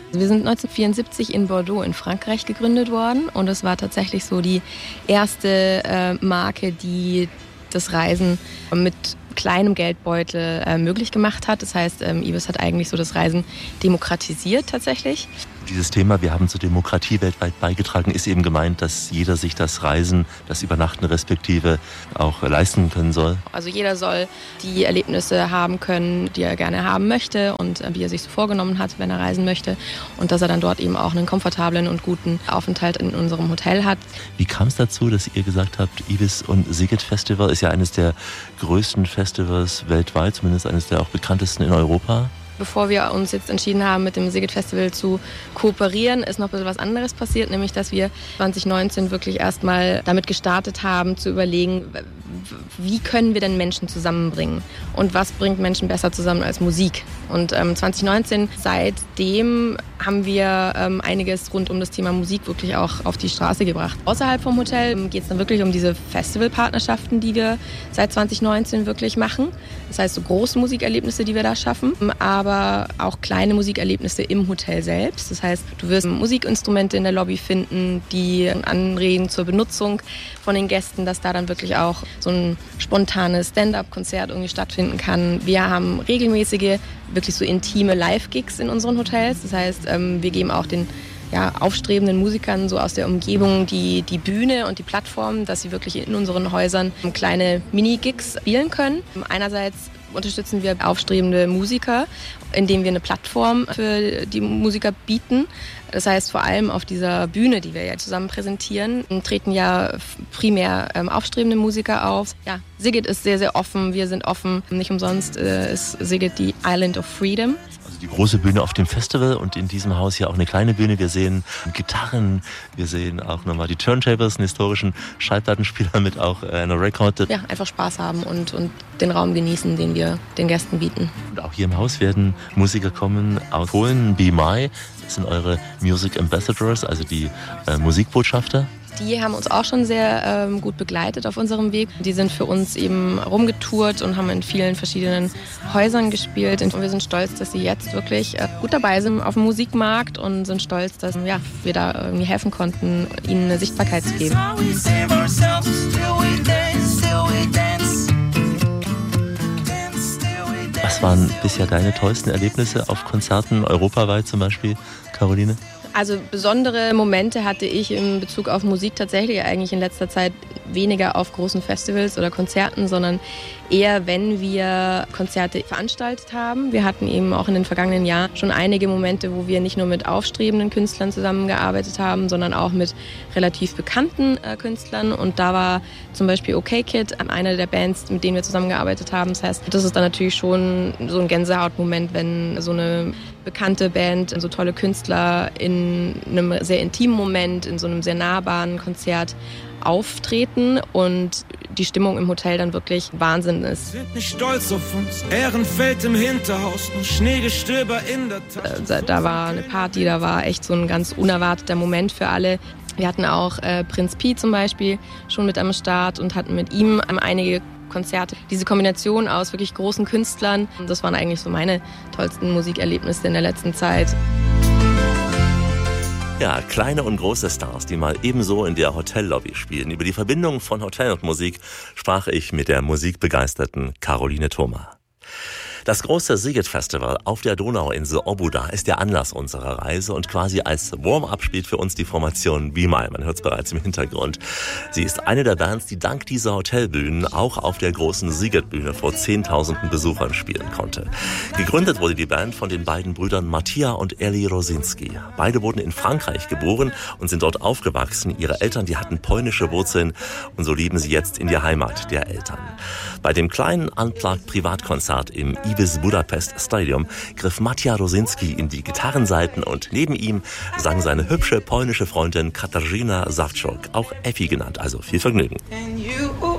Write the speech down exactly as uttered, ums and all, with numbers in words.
Wir sind neunzehnhundertvierundsiebzig in Bordeaux in Frankreich gegründet worden und es war tatsächlich so die erste äh, Marke, die das Reisen mit kleinem Geldbeutel äh, möglich gemacht hat. Das heißt, ähm, Ibis hat eigentlich so das Reisen demokratisiert tatsächlich. Dieses Thema, wir haben zur Demokratie weltweit beigetragen, ist eben gemeint, dass jeder sich das Reisen, das Übernachten respektive auch leisten können soll. Also jeder soll die Erlebnisse haben können, die er gerne haben möchte und äh, wie er sich so vorgenommen hat, wenn er reisen möchte. Und dass er dann dort eben auch einen komfortablen und guten Aufenthalt in unserem Hotel hat. Wie kam es dazu, dass ihr gesagt habt, Ibis und Szigет Festival ist ja eines der größten Festivals weltweit, zumindest eines der auch bekanntesten in Europa? Bevor wir uns jetzt entschieden haben, mit dem Sziget Festival zu kooperieren, ist noch ein bisschen was anderes passiert, nämlich dass wir zwanzig neunzehn wirklich erstmal damit gestartet haben, zu überlegen, wie können wir denn Menschen zusammenbringen und was bringt Menschen besser zusammen als Musik. Und ähm, zwanzig neunzehn, seitdem haben wir ähm, einiges rund um das Thema Musik wirklich auch auf die Straße gebracht. Außerhalb vom Hotel ähm, geht es dann wirklich um diese Festivalpartnerschaften, die wir seit zwanzig neunzehn wirklich machen. Das heißt, so große Musikerlebnisse, die wir da schaffen, aber auch kleine Musikerlebnisse im Hotel selbst. Das heißt, du wirst Musikinstrumente in der Lobby finden, die anregen zur Benutzung von den Gästen, dass da dann wirklich auch so ein spontanes Stand-up-Konzert irgendwie stattfinden kann. Wir haben regelmäßige, wirklich so intime Live-Gigs in unseren Hotels. Das heißt, wir geben auch den ja, aufstrebenden Musikern so aus der Umgebung die, die Bühne und die Plattform, dass sie wirklich in unseren Häusern kleine Mini-Gigs spielen können. Einerseits unterstützen wir aufstrebende Musiker, indem wir eine Plattform für die Musiker bieten. Das heißt, vor allem auf dieser Bühne, die wir ja zusammen präsentieren, treten ja primär ähm, aufstrebende Musiker auf. Ja, Sziget ist sehr, sehr offen. Wir sind offen. Nicht umsonst äh, ist Sziget die Island of Freedom. Also die große Bühne auf dem Festival und in diesem Haus hier auch eine kleine Bühne. Wir sehen Gitarren, wir sehen auch nochmal die Turntables, einen historischen Schallplattenspieler mit auch einer Record. Ja, einfach Spaß haben und, und den Raum genießen, den wir den Gästen bieten. Und auch hier im Haus werden Musiker kommen aus Polen, Be My. Das sind eure Music Ambassadors, also die äh, Musikbotschafter. Die haben uns auch schon sehr ähm, gut begleitet auf unserem Weg. Die sind für uns eben rumgetourt und haben in vielen verschiedenen Häusern gespielt. Und wir sind stolz, dass sie jetzt wirklich äh, gut dabei sind auf dem Musikmarkt und sind stolz, dass ja, wir da irgendwie helfen konnten, ihnen eine Sichtbarkeit zu geben. Was waren bisher deine tollsten Erlebnisse auf Konzerten, europaweit zum Beispiel, Caroline? Also besondere Momente hatte ich in Bezug auf Musik tatsächlich eigentlich in letzter Zeit weniger auf großen Festivals oder Konzerten, sondern eher, wenn wir Konzerte veranstaltet haben. Wir hatten eben auch in den vergangenen Jahren schon einige Momente, wo wir nicht nur mit aufstrebenden Künstlern zusammengearbeitet haben, sondern auch mit relativ bekannten äh, Künstlern. Und da war zum Beispiel OK Kid eine der Bands, mit denen wir zusammengearbeitet haben. Das heißt, das ist dann natürlich schon so ein Gänsehautmoment, wenn so eine bekannte Band, so tolle Künstler in einem sehr intimen Moment, in so einem sehr nahbaren Konzert auftreten und die Stimmung im Hotel dann wirklich Wahnsinn ist. Sind nicht stolz auf uns, Ehrenfeld im Hinterhaus, nur Schneegestöber in der Tasche. Da war eine Party, da war echt so ein ganz unerwarteter Moment für alle. Wir hatten auch äh, Prinz Pi zum Beispiel schon mit am Start und hatten mit ihm einige Konzerte. Diese Kombination aus wirklich großen Künstlern, das waren eigentlich so meine tollsten Musikerlebnisse in der letzten Zeit. Ja, kleine und große Stars, die mal ebenso in der Hotellobby spielen. Über die Verbindung von Hotel und Musik sprach ich mit der musikbegeisterten Caroline Thoma. Das große Sziget Festival auf der Donauinsel Obuda ist der Anlass unserer Reise und quasi als Warm-up spielt für uns die Formation Be My. Man hört es bereits im Hintergrund. Sie ist eine der Bands, die dank dieser Hotelbühnen auch auf der großen Sziget-Bühne vor zehntausenden Besuchern spielen konnte. Gegründet wurde die Band von den beiden Brüdern Mattia und Eli Rosinski. Beide wurden in Frankreich geboren und sind dort aufgewachsen. Ihre Eltern, die hatten polnische Wurzeln und so leben sie jetzt in der Heimat der Eltern. Bei dem kleinen Unplugged-Privatkonzert im Ibis Budapest Stadium griff Mattia Rosinski in die Gitarrensaiten und neben ihm sang seine hübsche polnische Freundin Katarzyna Sawczuk, auch Effi genannt, also viel Vergnügen.